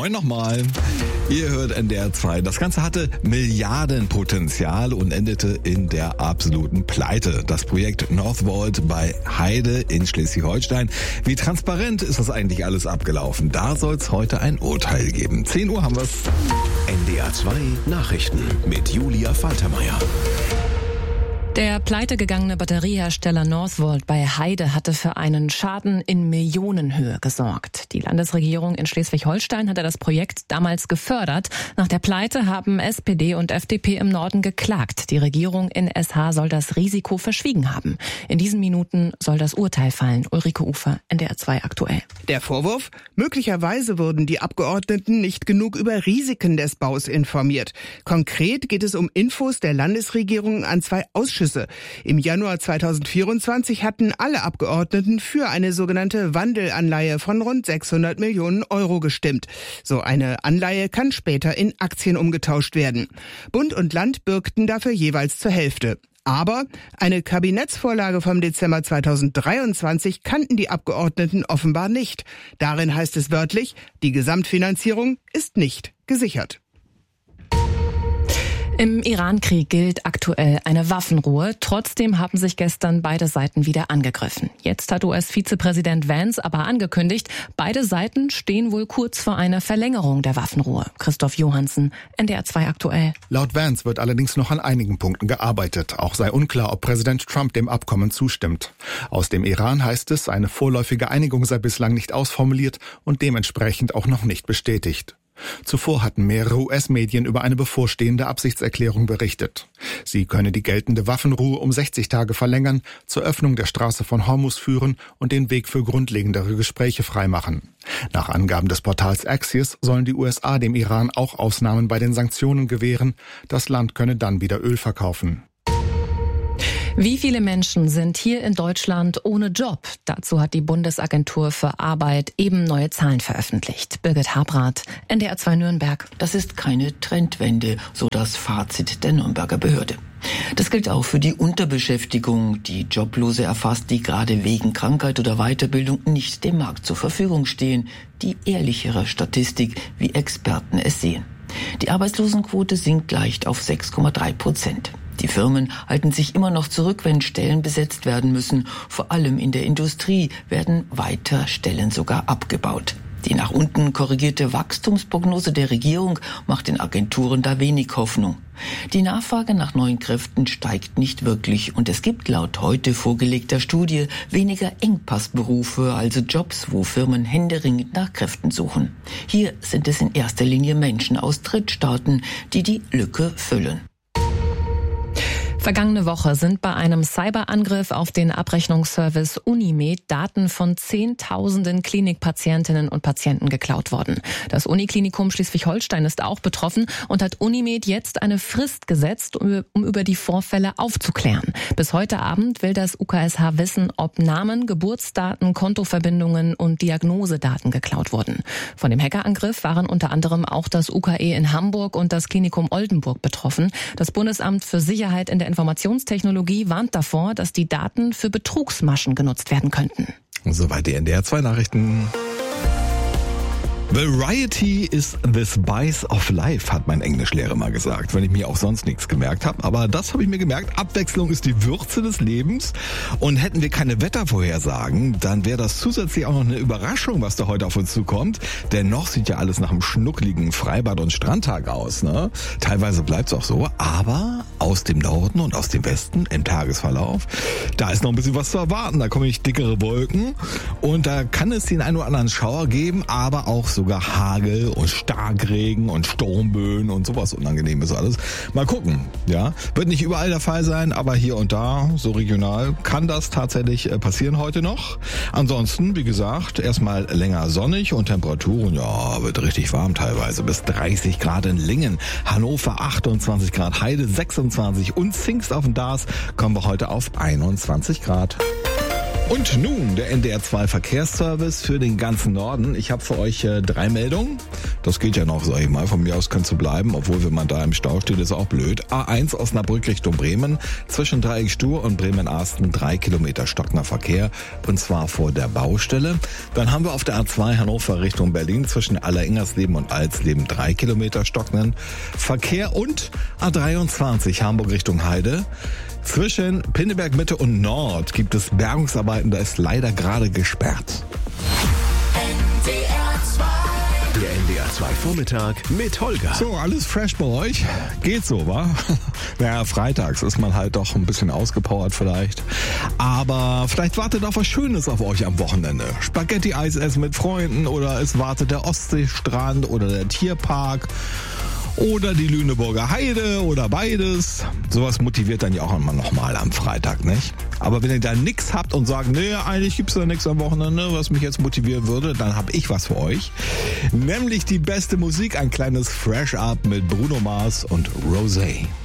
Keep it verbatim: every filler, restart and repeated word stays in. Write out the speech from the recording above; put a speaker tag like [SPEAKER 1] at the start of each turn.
[SPEAKER 1] Moin nochmal. Ihr hört N D R zwei. Das Ganze hatte Milliardenpotenzial und endete in der absoluten Pleite. Das Projekt Northvolt bei Heide in Schleswig-Holstein. Wie transparent ist das eigentlich alles abgelaufen? Da soll es heute ein Urteil geben. zehn Uhr haben wir's.
[SPEAKER 2] N D R zwei Nachrichten mit Julia Faltermeier.
[SPEAKER 3] Der pleitegegangene Batteriehersteller Northvolt bei Heide hatte für einen Schaden in Millionenhöhe gesorgt. Die Landesregierung in Schleswig-Holstein hatte das Projekt damals gefördert. Nach der Pleite haben S P D und F D P im Norden geklagt. Die Regierung in S H soll das Risiko verschwiegen haben. In diesen Minuten soll das Urteil fallen. Ulrike Ufer, N D R zwei aktuell.
[SPEAKER 4] Der Vorwurf? Möglicherweise wurden die Abgeordneten nicht genug über Risiken des Baus informiert. Konkret geht es um Infos der Landesregierung an zwei Ausschüsse. Im Januar zweitausendvierundzwanzig hatten alle Abgeordneten für eine sogenannte Wandelanleihe von rund sechshundert Millionen Euro gestimmt. So eine Anleihe kann später in Aktien umgetauscht werden. Bund und Land bürgten dafür jeweils zur Hälfte. Aber eine Kabinettsvorlage vom Dezember zweitausenddreiundzwanzig kannten die Abgeordneten offenbar nicht. Darin heißt es wörtlich, die Gesamtfinanzierung ist nicht gesichert.
[SPEAKER 3] Im Iran-Krieg gilt aktuell eine Waffenruhe. Trotzdem haben sich gestern beide Seiten wieder angegriffen. Jetzt hat U S-Vizepräsident Vance aber angekündigt, beide Seiten stehen wohl kurz vor einer Verlängerung der Waffenruhe. Christoph Johansen, N D R zwei aktuell.
[SPEAKER 5] Laut Vance wird allerdings noch an einigen Punkten gearbeitet. Auch sei unklar, ob Präsident Trump dem Abkommen zustimmt. Aus dem Iran heißt es, eine vorläufige Einigung sei bislang nicht ausformuliert und dementsprechend auch noch nicht bestätigt. Zuvor hatten mehrere U S-Medien über eine bevorstehende Absichtserklärung berichtet. Sie könne die geltende Waffenruhe um sechzig Tage verlängern, zur Öffnung der Straße von Hormuz führen und den Weg für grundlegendere Gespräche freimachen. Nach Angaben des Portals Axios sollen die U S A dem Iran auch Ausnahmen bei den Sanktionen gewähren. Das Land könne dann wieder Öl verkaufen.
[SPEAKER 3] Wie viele Menschen sind hier in Deutschland ohne Job? Dazu hat die Bundesagentur für Arbeit eben neue Zahlen veröffentlicht. Birgit Habrath, N D R zwei Nürnberg.
[SPEAKER 6] Das ist keine Trendwende, so das Fazit der Nürnberger Behörde. Das gilt auch für die Unterbeschäftigung, die Joblose erfasst, die gerade wegen Krankheit oder Weiterbildung nicht dem Markt zur Verfügung stehen. Die ehrlichere Statistik, wie Experten es sehen. Die Arbeitslosenquote sinkt leicht auf sechs Komma drei Prozent. Die Firmen halten sich immer noch zurück, wenn Stellen besetzt werden müssen. Vor allem in der Industrie werden weiter Stellen sogar abgebaut. Die nach unten korrigierte Wachstumsprognose der Regierung macht den Agenturen da wenig Hoffnung. Die Nachfrage nach neuen Kräften steigt nicht wirklich und es gibt laut heute vorgelegter Studie weniger Engpassberufe, also Jobs, wo Firmen händeringend nach Kräften suchen. Hier sind es in erster Linie Menschen aus Drittstaaten, die die Lücke füllen.
[SPEAKER 3] Vergangene Woche sind bei einem Cyberangriff auf den Abrechnungsservice Unimed Daten von Zehntausenden Klinikpatientinnen und Patienten geklaut worden. Das Uniklinikum Schleswig-Holstein ist auch betroffen und hat Unimed jetzt eine Frist gesetzt, um über die Vorfälle aufzuklären. Bis heute Abend will das U K S H wissen, ob Namen, Geburtsdaten, Kontoverbindungen und Diagnosedaten geklaut wurden. Von dem Hackerangriff waren unter anderem auch das U K E in Hamburg und das Klinikum Oldenburg betroffen. Das Bundesamt für Sicherheit in der Informationstechnologie warnt davor, dass die Daten für Betrugsmaschen genutzt werden könnten.
[SPEAKER 1] Soweit die N D R zwei Nachrichten. Variety is the spice of life, hat mein Englischlehrer mal gesagt, wenn ich mir auch sonst nichts gemerkt habe. Aber das habe ich mir gemerkt. Abwechslung ist die Würze des Lebens. Und hätten wir keine Wettervorhersagen, dann wäre das zusätzlich auch noch eine Überraschung, was da heute auf uns zukommt. Denn noch sieht ja alles nach einem schnuckligen Freibad- und Strandtag aus, ne? Teilweise bleibt es auch so. Aber aus dem Norden und aus dem Westen im Tagesverlauf, da ist noch ein bisschen was zu erwarten. Da kommen nicht dickere Wolken. Und da kann es den einen oder anderen Schauer geben, aber auch so sogar Hagel und Starkregen und Sturmböen und sowas Unangenehmes alles. Mal gucken, ja. Wird nicht überall der Fall sein, aber hier und da, so regional, kann das tatsächlich passieren heute noch. Ansonsten, wie gesagt, erstmal länger sonnig und Temperaturen, ja, wird richtig warm teilweise. Bis dreißig Grad in Lingen, Hannover achtundzwanzig Grad, Heide sechsundzwanzig und Zingst auf dem Dars kommen wir heute auf einundzwanzig Grad. Und nun der N D R zwei Verkehrsservice für den ganzen Norden. Ich habe für euch äh, drei Meldungen. Das geht ja noch, sag ich mal. Von mir aus kannst du bleiben, obwohl wenn man da im Stau steht, ist auch blöd. A eins Osnabrück Richtung Bremen. Zwischen Dreieck-Stur und Bremen-Arsten drei Kilometer stockender Verkehr. Und zwar vor der Baustelle. Dann haben wir auf der A zwei Hannover Richtung Berlin zwischen Aller-Ingersleben und Alsleben drei Kilometer stockenden Verkehr. Und A dreiundzwanzig Hamburg Richtung Heide. Zwischen Pinneberg Mitte und Nord gibt es Bergungsarbeiten, da ist leider gerade gesperrt.
[SPEAKER 2] Der N D R zwei Vormittag mit Holger.
[SPEAKER 1] So, alles fresh bei euch? Geht so, wa? Naja, freitags ist man halt doch ein bisschen ausgepowert vielleicht. Aber vielleicht wartet auch was Schönes auf euch am Wochenende. Spaghetti-Eis essen mit Freunden oder es wartet der Ostseestrand oder der Tierpark. Oder die Lüneburger Heide oder beides. Sowas motiviert dann ja auch immer nochmal am Freitag, nicht? Aber wenn ihr da nix habt und sagt, nee, eigentlich gibt's da nix am Wochenende, was mich jetzt motivieren würde, dann hab ich was für euch. Nämlich die beste Musik, ein kleines Fresh-Up mit Bruno Mars und Rosé.